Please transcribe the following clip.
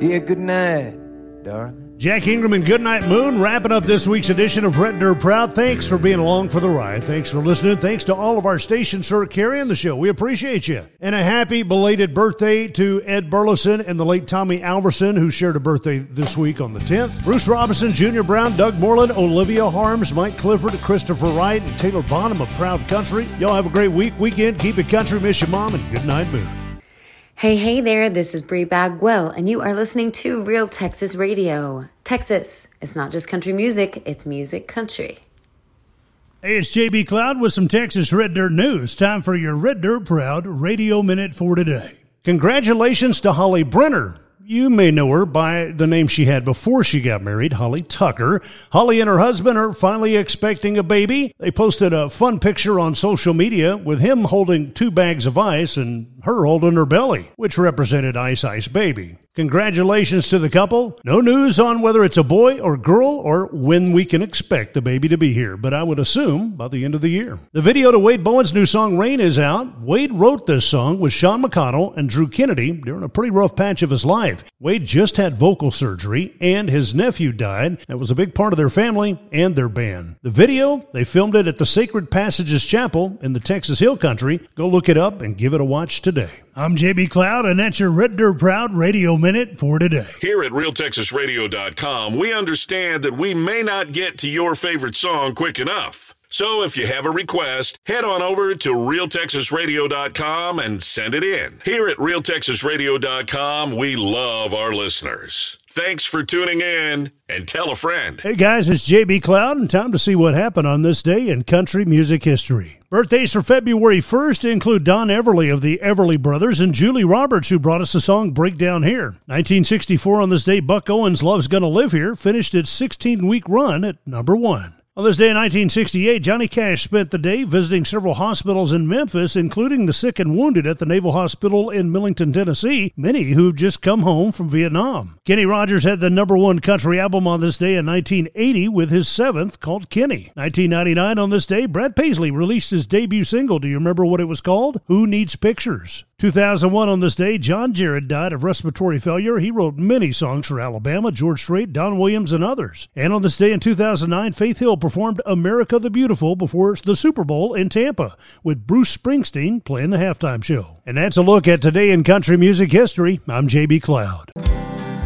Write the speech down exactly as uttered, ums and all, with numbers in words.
Yeah, good night, darling. Jack Ingram and Goodnight Moon wrapping up this week's edition of Red Dirt Proud. Thanks for being along for the ride. Thanks for listening. Thanks to all of our stations for carrying the show. We appreciate you. And a happy belated birthday to Ed Burleson and the late Tommy Alverson, who shared a birthday this week on the tenth. Bruce Robinson, Junior Brown, Doug Moreland, Olivia Harms, Mike Clifford, Christopher Wright, and Taylor Bonham of Proud Country. Y'all have a great week, weekend. Keep it country. Miss your mom, and good night, Moon. Hey, hey there, this is Bree Bagwell, and you are listening to Real Texas Radio. Texas, it's not just country music, it's music country. Hey, it's J B Cloud with some Texas Red Dirt news. Time for your Red Dirt Proud Radio Minute for today. Congratulations to Holly Brenner. You may know her by the name she had before she got married, Holly Tucker. Holly and her husband are finally expecting a baby. They posted a fun picture on social media with him holding two bags of ice and her holding her belly, which represented Ice Ice Baby. Congratulations to the couple. No news on whether it's a boy or girl or when we can expect the baby to be here, but I would assume by the end of the year. The video to Wade Bowen's new song, Rain, is out. Wade wrote this song with Sean McConnell and Drew Kennedy during a pretty rough patch of his life. Wade just had vocal surgery, and his nephew died. That was a big part of their family and their band. The video, they filmed it at the Sacred Passages Chapel in the Texas Hill Country. Go look it up and give it a watch today. I'm J B Cloud, and that's your Red Dirt Proud Radio Minute for today. Here at Real Texas Radio dot com, we understand that we may not get to your favorite song quick enough. So if you have a request, head on over to Real Texas Radio dot com and send it in. Here at Real Texas Radio dot com, we love our listeners. Thanks for tuning in, and tell a friend. Hey guys, it's J B Cloud, and time to see what happened on this day in country music history. Birthdays for February first include Don Everly of the Everly Brothers and Julie Roberts, who brought us the song Break Down Here. nineteen sixty-four on this day, Buck Owens' Love's Gonna Live Here finished its sixteen-week run at number one. On this day in nineteen sixty-eight, Johnny Cash spent the day visiting several hospitals in Memphis, including the sick and wounded at the Naval Hospital in Millington, Tennessee, many who've just come home from Vietnam. Kenny Rogers had the number one country album on this day in nineteen eighty with his seventh, called Kenny. nineteen ninety-nine on this day, Brad Paisley released his debut single. Do you remember what it was called? Who Needs Pictures? two thousand one on this day, John Jarrett died of respiratory failure. He wrote many songs for Alabama, George Strait, Don Williams, and others. And on this day in two thousand nine, Faith Hill performed America the Beautiful before the Super Bowl in Tampa, with Bruce Springsteen playing the halftime show. And that's a look at today in country music history. I'm J B Cloud.